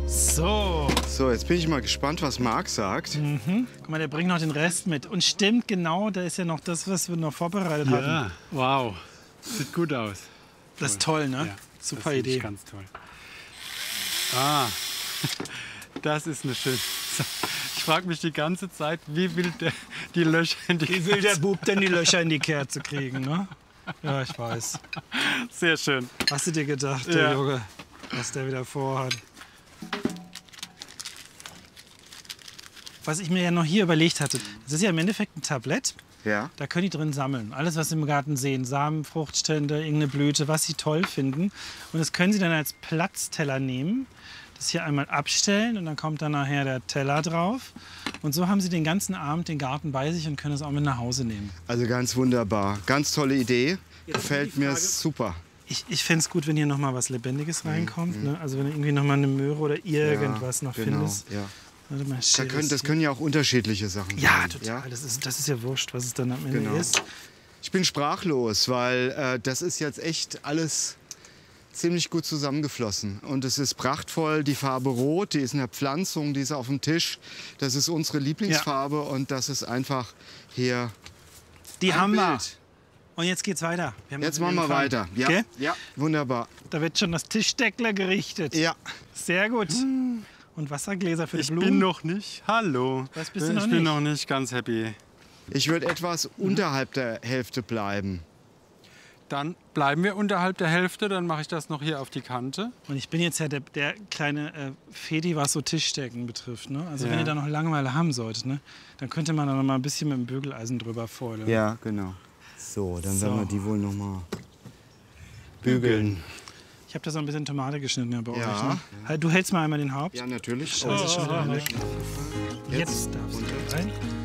So. So, jetzt bin ich mal gespannt, was Marc sagt. Guck mal, der bringt noch den Rest mit. Und stimmt genau, da ist ja noch das, was wir noch vorbereitet hatten. Ja, wow. Sieht gut aus. Das ist toll, ne? Ja, Super das Idee. Ganz toll. Ah, das ist eine schöne. Ich frage mich die ganze Zeit, wie will der die Löcher in die Wie will der Bub denn die Löcher in die Kerze kriegen, ne? Ja, ich weiß. Sehr schön. Hast du dir gedacht, der Ja. Junge, was der wieder vorhat? Was ich mir ja noch hier überlegt hatte, das ist ja im Endeffekt ein Tablett. Ja. Da können die drin sammeln. Alles, was sie im Garten sehen. Samen, Fruchtstände, irgendeine Blüte, was sie toll finden. Und das können sie dann als Platzteller nehmen. Das hier einmal abstellen und dann kommt dann nachher der Teller drauf. Und so haben sie den ganzen Abend den Garten bei sich und können es auch mit nach Hause nehmen. Also ganz wunderbar. Ganz tolle Idee. Jetzt Gefällt die mir Frage- super. Ich fände es gut, wenn hier noch mal was Lebendiges reinkommt. Ne? Also wenn du irgendwie noch mal eine Möhre oder irgendwas noch genau, findest. Ja. Warte mal, Das können ja auch unterschiedliche Sachen ja, sein. total. Das ist ja wurscht, was es dann am Ende Genau. ist. Ich bin sprachlos, weil das ist jetzt echt alles ziemlich gut zusammengeflossen. Und es ist prachtvoll. Die Farbe Rot, die ist in der Pflanzung, die ist auf dem Tisch. Das ist unsere Lieblingsfarbe und das ist einfach hier Die ein haben wir. Bild. Und jetzt geht's weiter. Wir haben Jetzt noch machen wir einen Fall. weiter. Ja, Okay? ja, wunderbar. Da wird schon das Tischdeckler gerichtet. Ja, Sehr gut. Und Wassergläser für die Ich Blumen. bin noch nicht. Hallo. Was bist du noch Ich bin nicht? noch nicht ganz happy. ich würde etwas unterhalb der Hälfte bleiben. Dann bleiben wir unterhalb der Hälfte. Dann mache ich das noch hier auf die Kante. Und ich bin jetzt ja der kleine Fedi, was so Tischdecken betrifft. Ne? Also Ja. wenn ihr da noch Langeweile haben solltet, ne, dann könnte man da noch mal ein bisschen mit dem Bügeleisen drüber fäulen. Ja, genau. So, dann So. werden wir die wohl noch mal bügeln. Ich habe da so ein bisschen Tomate geschnitten ja, bei Ja. euch. Ne? Halt, du hältst mal einmal den Haupt. Ja, natürlich. Das ist schon wieder weg. Jetzt Jetzt darfst du rein.